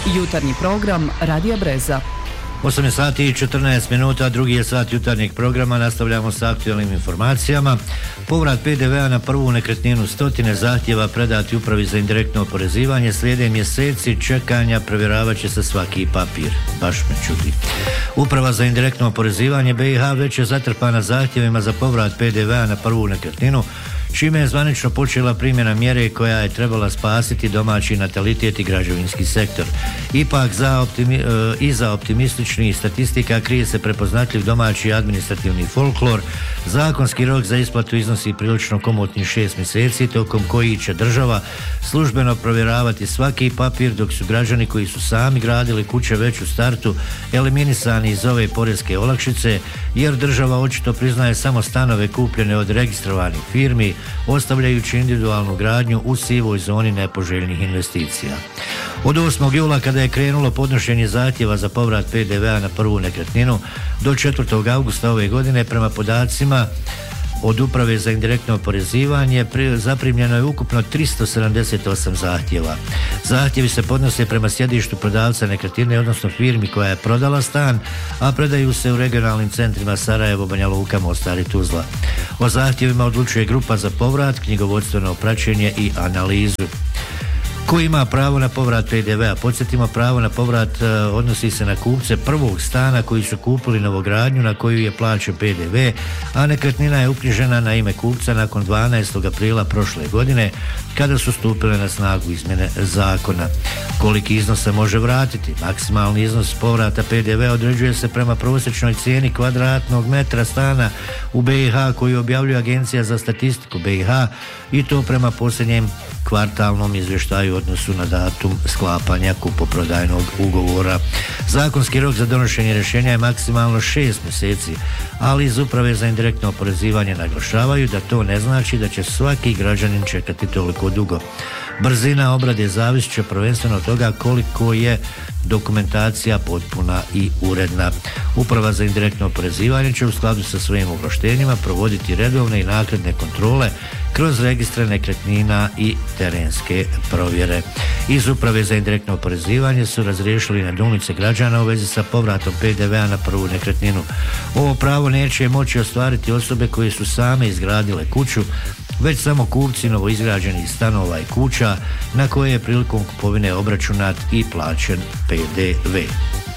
Jutarnji program Radija Breza. 8 sati i 14 minuta, drugi je sat jutarnjeg programa, nastavljamo s aktualnim informacijama. Povrat PDV-a na prvu nekretninu, stotine zahtjeva predati Upravi za indirektno oporezivanje, slijede mjeseci čekanja, provjeravat će se svaki papir. Baš me čudi. Uprava za indirektno oporezivanje BiH već je zatrpana zahtjevima za povrat PDV-a na prvu nekretninu, čime je zvanično počela primjena mjere koja je trebala spasiti domaći natalitet i građevinski sektor. Ipak iza optimističnih statistika krije se prepoznatljiv domaći administrativni folklor. Zakonski rok za isplatu iznosi prilično komotnih 6 mjeseci, tokom koji će država službeno provjeravati svaki papir, dok su građani koji su sami gradili kuće već u startu eliminisani iz ove porezke olakšice, jer država očito priznaje samo stanove kupljene od registrovanih firmi, ostavljajući individualnu gradnju u sivoj zoni nepoželjnih investicija. Od 8. jula, kada je krenulo podnošenje zahtjeva za povrat PDV-a na prvu nekretninu, do 4. augusta ove godine, prema podacima od Uprave za indirektno oporezivanje, zaprimljeno je ukupno 378 zahtjeva. Zahtjevi se podnose prema sjedištu prodavca nekretnine, odnosno firmi koja je prodala stan, a predaju se u regionalnim centrima Sarajevo, Banja Luka, Mostar i Tuzla. O zahtjevima odlučuje grupa za povrat, knjigovodstveno praćenje i analizu. Ko ima pravo na povrat PDV-a? Podsjetimo, pravo na povrat odnosi se na kupce prvog stana koji su kupili novogradnju na koju je plaćen PDV, a nekretnina je uknjižena na ime kupca nakon 12. aprila prošle godine, kada su stupile na snagu izmjene zakona. Koliki iznos se može vratiti? Maksimalni iznos povrata PDV određuje se prema prosječnoj cijeni kvadratnog metra stana u BiH koju objavljuje Agencija za statistiku BiH, i to prema posljednjem kvartalnom izvještaju u odnosu na datum sklapanja kupoprodajnog ugovora. Zakonski rok za donošenje rješenja je maksimalno 6 mjeseci, ali iz Uprave za indirektno oporezivanje naglašavaju da to ne znači da će svaki građanin čekati toliko dugo. Brzina obrade zavisit će prvenstveno od toga koliko je dokumentacija potpuna i uredna. Uprava za indirektno oporezivanje će u skladu sa svojim ovlaštenjima provoditi redovne i naknadne kontrole kroz registre nekretnina i terenske provjere. Iz Uprave za indirektno oporezivanje su razriješili nedoumice građana u vezi sa povratom PDV-a na prvu nekretninu. Ovo pravo neće moći ostvariti osobe koje su same izgradile kuću, već samo kupci novoizgrađenih stanova i kuća na koje je prilikom kupovine obračunat i plaćen PDV.